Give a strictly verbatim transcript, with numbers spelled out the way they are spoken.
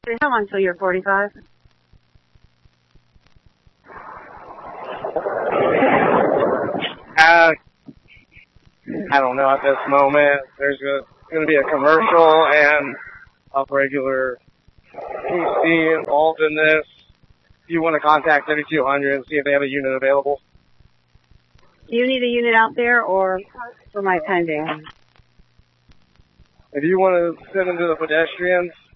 How long till you're forty-five? Uh, I don't know at this moment. There's going to be a commercial and a regular P C involved in this. If you want to contact thirty-two hundred and see if they have a unit available. Do you need a unit out there or for my pending? If you want to send them to the pedestrians,